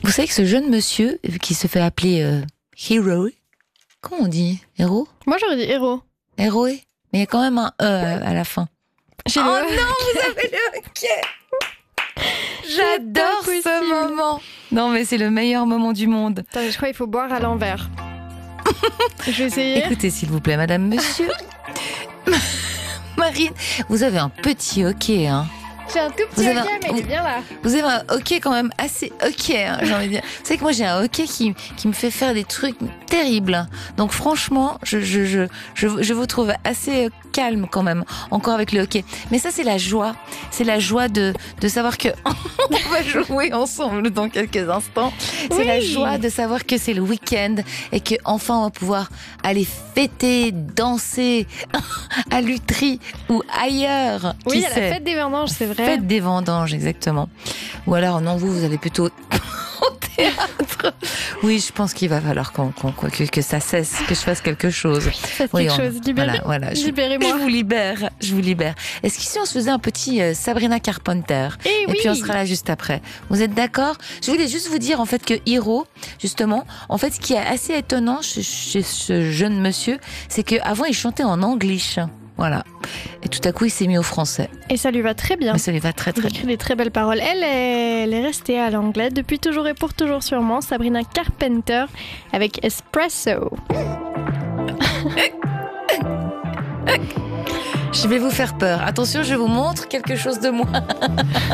Vous savez que ce jeune monsieur qui se fait appeler Hero, comment on dit? Héros? Moi, j'aurais dit héros. Héroé? Mais il y a quand même un E à la fin. J'ai Oh le... non, vous avez le hockey! J'adore C'est pas ce possible. moment. Non, mais c'est le meilleur moment du monde. Attends, je crois qu'il faut boire à l'envers. Je vais essayer. Écoutez, s'il vous plaît, madame, monsieur. Marine, vous avez un petit hockey, hein. J'ai un tout Vous petit avez hockey, un- mais il est bien là. Vous avez un hockey quand même assez hockey, hein, j'ai envie de dire. Vous savez que moi j'ai un hockey qui me fait faire des trucs terribles. Donc franchement, je vous trouve assez calme quand même, encore avec le hockey. Mais ça c'est la joie. C'est la joie de savoir que on va jouer ensemble dans quelques instants. C'est la Oui. joie de savoir que c'est le week-end et que enfin on va pouvoir aller fêter, danser à Lutry ou ailleurs. Oui, Qui à la sait fête des vendanges, c'est vrai. Fête des vendanges, exactement. Ou alors, non, vous allez plutôt au théâtre. Oui, je pense qu'il va falloir que ça cesse, que je fasse quelque chose. Faites Oui, quelque chose. Libérez- voilà, Libérez-moi. je vous libère. Est-ce qu'ici, on se faisait un petit Sabrina Carpenter? Eh Et oui. puis, on sera là juste après. Vous êtes d'accord? Je voulais juste vous dire, en fait, que Hiro, justement, en fait, ce qui est assez étonnant chez ce jeune monsieur, c'est qu'avant, il chantait en anglish. Voilà. Et tout à coup, il s'est mis au français. Et ça lui va très bien. Mais ça lui va très, Il très bien. écrit des très belles paroles. Elle est restée à l'anglais depuis toujours et pour toujours sûrement. Sabrina Carpenter avec Espresso. Je vais vous faire peur. Attention, je vous montre quelque chose de moi.